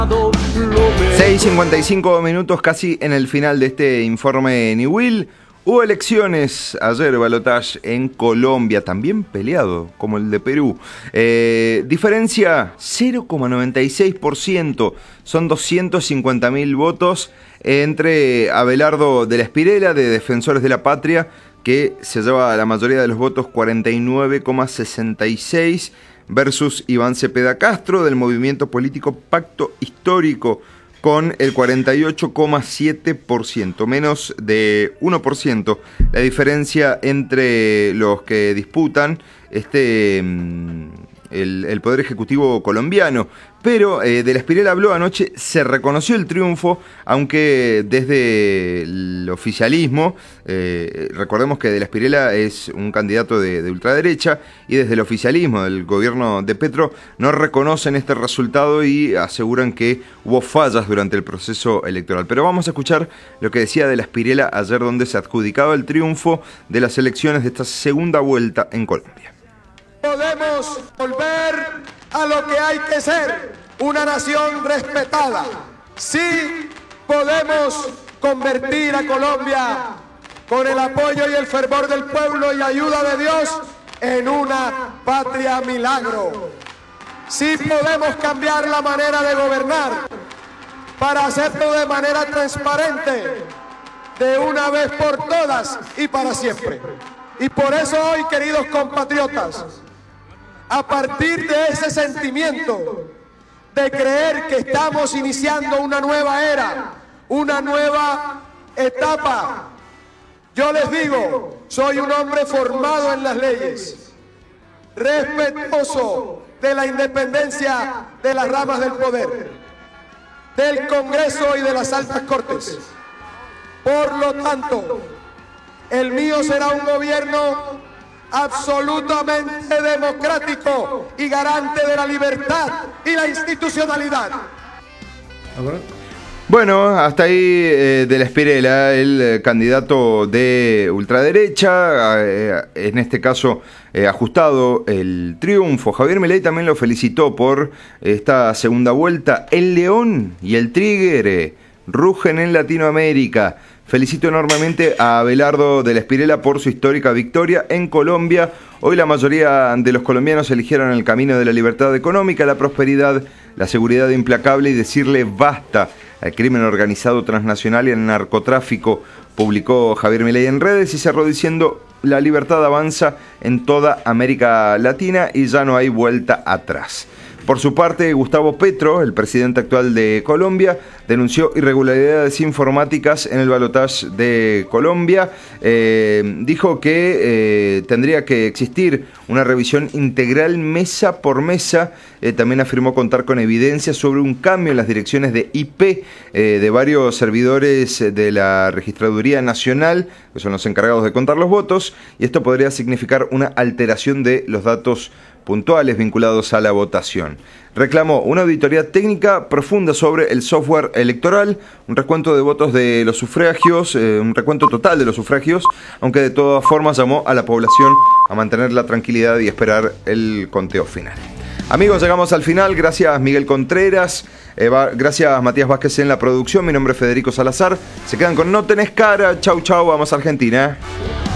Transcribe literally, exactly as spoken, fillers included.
seis cincuenta y cinco minutos, casi en el final de este informe Niwil. Hubo elecciones ayer, balotaje en Colombia, también peleado como el de Perú. Eh, diferencia cero coma noventa y seis por ciento, son doscientos cincuenta mil votos entre Abelardo de la Espriella, de Defensores de la Patria, que se lleva la mayoría de los votos, cuarenta y nueve coma sesenta y seis, versus Iván Cepeda Castro, del movimiento político Pacto Histórico, con el cuarenta y ocho coma siete por ciento, menos de uno por ciento la diferencia entre los que disputan este el, el Poder Ejecutivo colombiano. Pero eh, de la Espriella habló anoche, se reconoció el triunfo, aunque desde el oficialismo, eh, recordemos que de la Espriella es un candidato de, de ultraderecha, y desde el oficialismo del gobierno de Petro no reconocen este resultado y aseguran que hubo fallas durante el proceso electoral. Pero vamos a escuchar lo que decía de la Espriella ayer, donde se adjudicaba el triunfo de las elecciones de esta segunda vuelta en Colombia. Podemos volver a lo que hay que ser, una nación respetada. Sí podemos convertir a Colombia, con el apoyo y el fervor del pueblo y ayuda de Dios, en una patria milagro. Sí podemos cambiar la manera de gobernar para hacerlo de manera transparente, de una vez por todas y para siempre. Y por eso hoy, queridos compatriotas, a partir de ese sentimiento de creer que estamos iniciando una nueva era, una nueva etapa, yo les digo, soy un hombre formado en las leyes, respetuoso de la independencia de las ramas del poder, del Congreso y de las altas cortes. Por lo tanto, el mío será un gobierno absolutamente democrático y garante de la libertad y la institucionalidad. Bueno, hasta ahí eh, de la Espriella, el eh, candidato de ultraderecha, eh, en este caso eh, ajustado el triunfo. Javier Milei también lo felicitó por esta segunda vuelta. El león y el tigre rugen en Latinoamérica. Felicito enormemente a Abelardo de la Espriella por su histórica victoria en Colombia. Hoy la mayoría de los colombianos eligieron el camino de la libertad económica, la prosperidad, la seguridad implacable y decirle basta al crimen organizado transnacional y al narcotráfico, publicó Javier Milei en redes y cerró diciendo: la libertad avanza en toda América Latina y ya no hay vuelta atrás. Por su parte, Gustavo Petro, el presidente actual de Colombia, denunció irregularidades informáticas en el balotaje de Colombia. Eh, dijo que eh, tendría que existir una revisión integral mesa por mesa. Eh, también afirmó contar con evidencia sobre un cambio en las direcciones de I P eh, de varios servidores de la Registraduría Nacional, que son los encargados de contar los votos, y esto podría significar una alteración de los datos puntuales vinculados a la votación. Reclamó una auditoría técnica profunda sobre el software electoral, un recuento de votos de los sufragios, eh, un recuento total de los sufragios, aunque de todas formas llamó a la población a mantener la tranquilidad y esperar el conteo final. Amigos, llegamos al final. Gracias Miguel Contreras, eh, va, gracias Matías Vázquez en la producción. Mi nombre es Federico Salazar. Se quedan con No Tenés Cara. Chau, chau, vamos a Argentina.